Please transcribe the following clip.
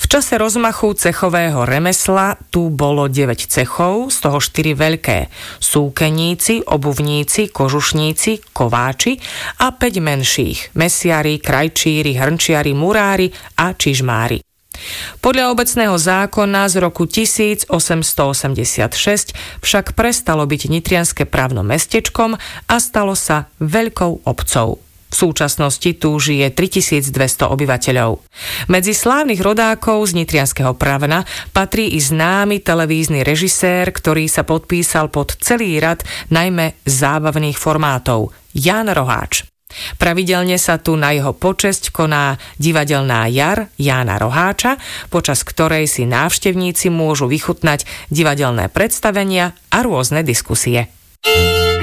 čase rozmachu cechového remesla tu bolo 9 cechov, z toho 4 veľké: súkeníci, obuvníci, kožušníci, kováči a 5 menších: mesiari, krajčíri, hrnčiari, murári a čižmári. Podľa obecného zákona z roku 1886 však prestalo byť nitrianske právno mestečkom a stalo sa veľkou obcou. V súčasnosti tu žije 3200 obyvateľov. Medzi slávnych rodákov z nitrianskeho Pravna patrí i známy televízny režisér, ktorý sa podpísal pod celý rad najmä zábavných formátov: Ján Roháč. Pravidelne sa tu na jeho počesť koná divadelná jar Jána Roháča, počas ktorej si návštevníci môžu vychutnať divadelné predstavenia a rôzne diskusie.